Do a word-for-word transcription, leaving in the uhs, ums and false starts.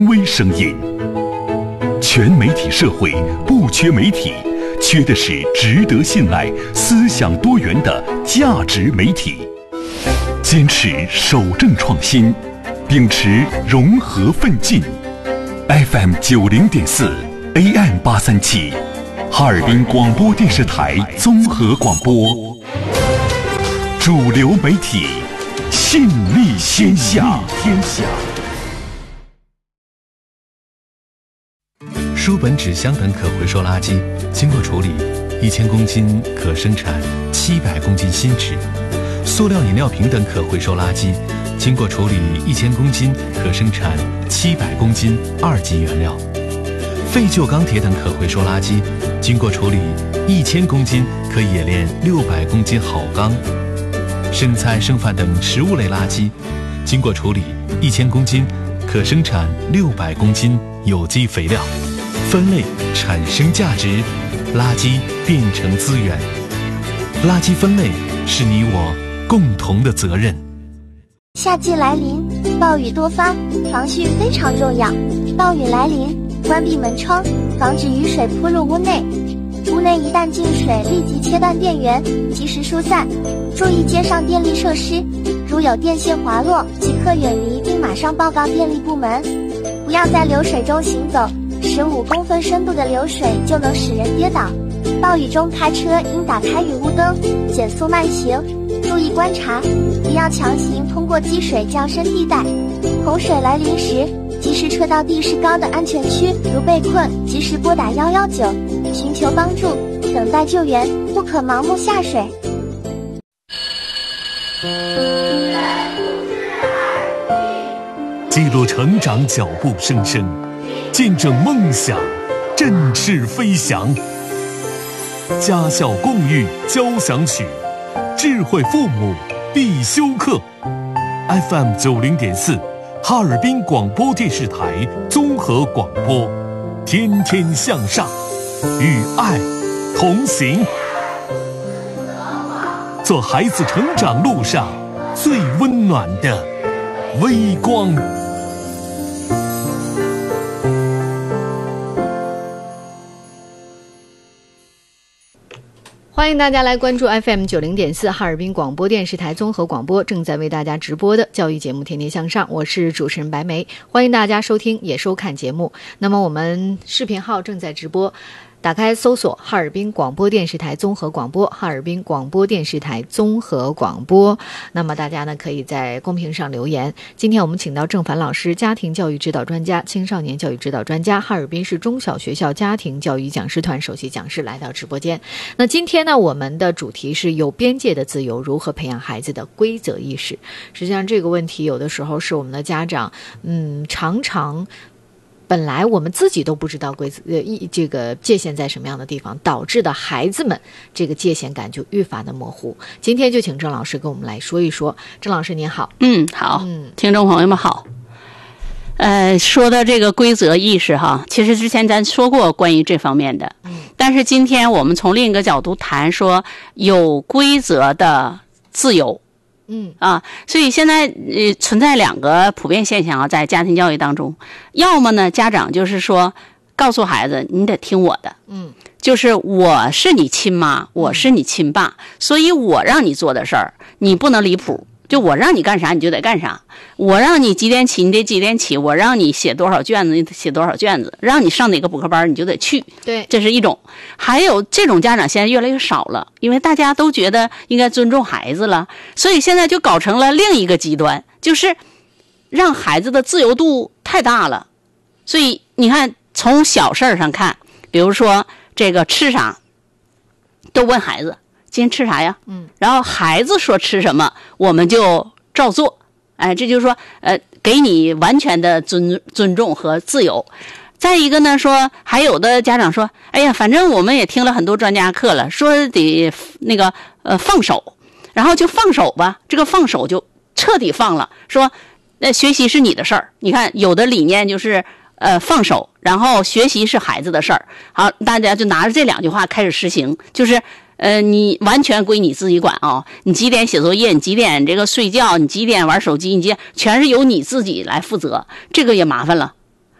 微声音。全媒体社会不缺媒体，缺的是值得信赖、思想多元的价值媒体。坚持守正创新，秉持融合奋进。F M 九零点四 A M 八三七，哈尔滨广播电视台综合广播，主流媒体，信力天下。天下。 书本、纸箱等可回收垃圾经过处理，一千公斤可生产七百公斤新纸；塑料饮料瓶等可回收垃圾经过处理，一千公斤可生产七百公斤二级原料；废旧钢铁等可回收垃圾经过处理，一千公斤可冶炼六百公斤好钢；剩菜剩饭等食物类垃圾经过处理，一千公斤可生产六百公斤有机肥料。分类产生价值，垃圾变成资源。垃圾分类是你我共同的责任。 夏季来临，暴雨多发，防汛非常重要。暴雨来临，关闭门窗，防止雨水扑入屋内。屋内一旦进水，立即切断电源，及时疏散。注意街上电力设施，如有电线滑落，即刻远离并马上报告电力部门。不要在流水中行走，十五公分深度的流水就能使人跌倒。暴雨中开车应打开雨雾灯，减速慢行，注意观察，不要强行通过积水较深地带。洪水来临时，及时撤到地势高的安全区，如被困，及时拨打一一九，寻求帮助，等待救援，不可盲目下水。 记录成长脚步声声，见证梦想振翅飞翔。家校共育交响曲，智慧父母必修课。 F M 九零点四，哈尔滨广播电视台综合广播，天天向上，与爱同行，做孩子成长路上最温暖的微光。 欢迎大家来关注 F M 九零点四哈尔滨广播电视台综合广播正在为大家直播的教育节目《天天向上》，我是主持人白梅，欢迎大家收听也收看节目。那么我们视频号正在直播，打开搜索哈尔滨广播电视台综合广播，哈尔滨广播电视台综合广播。那么大家呢可以在公屏上留言。今天我们请到郑凡老师，家庭教育指导专家、青少年教育指导专家，哈尔滨市中小学校家庭教育讲师团首席讲师来到直播间。那今天呢，我们的主题是有边界的自由，如何培养孩子的规则意识。实际上这个问题有的时候是我们的家长嗯常常本来我们自己都不知道规则呃一这个界限在什么样的地方，导致的孩子们这个界限感就愈发的模糊。今天就请郑老师跟我们来说一说。郑老师您好。 嗯，好，嗯，听众朋友们好。呃，说到这个规则意识哈，其实之前咱说过关于这方面的，嗯，但是今天我们从另一个角度谈说有规则的自由。嗯啊，所以现在呃存在两个普遍现象啊，在家庭教育当中，要么呢家长就是说告诉孩子你得听我的，嗯，就是我是你亲妈，我是你亲爸，嗯，所以我让你做的事儿你不能离谱，就我让你干啥你就得干啥，我让你几点起你得几点起，我让你写多少卷子你得写多少卷子，让你上哪个补课班你就得去， 对， 这是一种。还有这种家长现在越来越少了，因为大家都觉得应该尊重孩子了，所以现在就搞成了另一个极端，就是让孩子的自由度太大了。所以你看从小事上看，比如说这个吃啥都问孩子今天吃啥呀，嗯，然后孩子说吃什么我们就照做，哎，这就是说呃给你完全的尊尊重和自由。再一个呢，说还有的家长说，哎呀，反正我们也听了很多专家课了，说得那个呃放手，然后就放手吧，这个放手就彻底放了，说那、呃、学习是你的事儿。你看有的理念就是呃放手，然后学习是孩子的事儿。好，大家就拿着这两句话开始实行，就是呃，你完全归你自己管啊！你几点写作业，你几点这个睡觉，你几点玩手机，你几点全是由你自己来负责，这个也麻烦了。